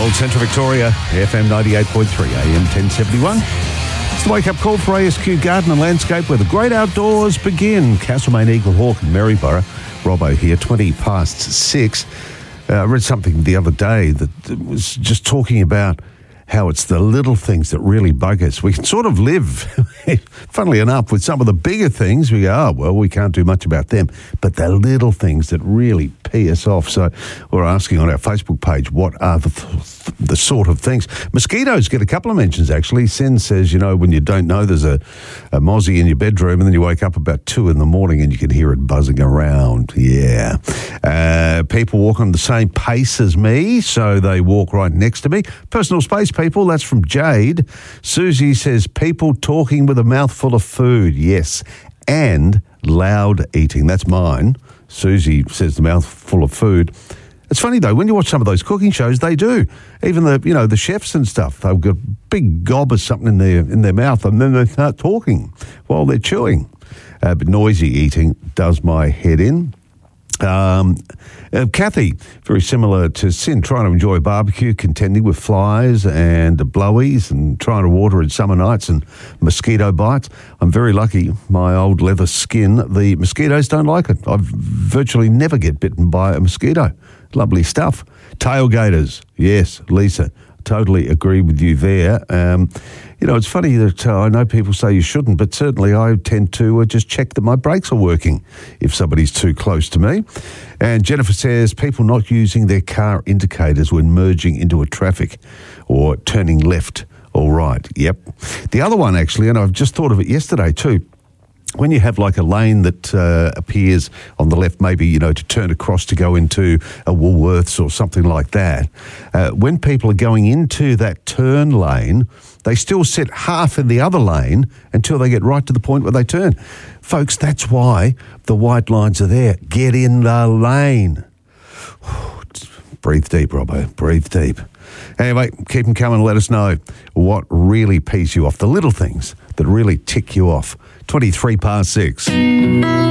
Old Central Victoria, FM 98.3, AM 1071. It's the wake-up call for ASQ Garden and Landscape, where the great outdoors begin. Castlemaine, Eagle Hawk and Maryborough. Robbo here, 6:20. I read something the other day that was just talking about how it's the little things that really bug us. We can sort of live, funnily enough, with some of the bigger things. We go, oh, well, we can't do much about them. But the little things that really pee us off. So we're asking on our Facebook page, what are the sort of things? Mosquitoes get a couple of mentions, actually. Sin says, when you don't know there's a mozzie in your bedroom and then you wake up about 2 a.m. and you can hear it buzzing around. Yeah. People walk on the same pace as me, so they walk right next to me. Personal space, people, that's from Jade. Susie says, people talking with a mouthful of food, yes, and loud eating. That's mine. Susie says the mouthful of food. It's funny, though, when you watch some of those cooking shows, they do. Even the chefs and stuff, they've got a big gob of something in their mouth, and then they start talking while they're chewing. But noisy eating does my head in. Kathy, very similar to Sin, trying to enjoy a barbecue, contending with flies and blowies and trying to water in summer nights and mosquito bites. I'm very lucky, my old leather skin, the mosquitoes don't like it. I virtually never get bitten by a mosquito. Lovely stuff. Tailgaters, yes, Lisa, totally agree with you there. It's funny that I know people say you shouldn't, but certainly I tend to just check that my brakes are working if somebody's too close to me. And Jennifer says people not using their car indicators when merging into a traffic or turning left or right. Yep. The other one, actually, and I've just thought of it yesterday too, when you have like a lane that appears on the left, maybe, to turn across to go into a Woolworths or something like that, when people are going into that turn lane, they still sit half in the other lane until they get right to the point where they turn. Folks, that's why the white lines are there. Get in the lane. Breathe deep, Robbo. Breathe deep. Anyway, keep them coming. Let us know what really pees you off. The little things that really tick you off. 6:23.